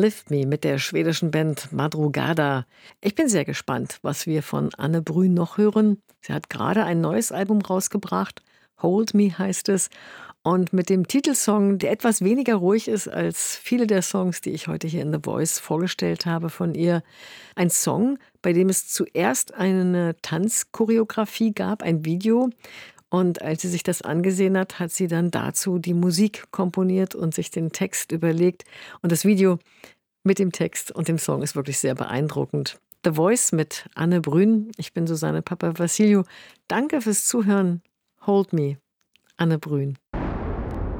Lift Me mit der schwedischen Band Madrugada. Ich bin sehr gespannt, was wir von Anne Brün noch hören. Sie hat gerade ein neues Album rausgebracht. Hold Me heißt es. Und mit dem Titelsong, der etwas weniger ruhig ist als viele der Songs, die ich heute hier in The Voice vorgestellt habe von ihr. Ein Song, bei dem es zuerst eine Tanzchoreografie gab, ein Video. Und als sie sich das angesehen hat, hat sie dann dazu die Musik komponiert und sich den Text überlegt. Und das Video mit dem Text und dem Song ist wirklich sehr beeindruckend. The Voice mit Anne Brün. Ich bin Susanne Papavassiliou. Danke fürs Zuhören. Hold Me, Anne Brün.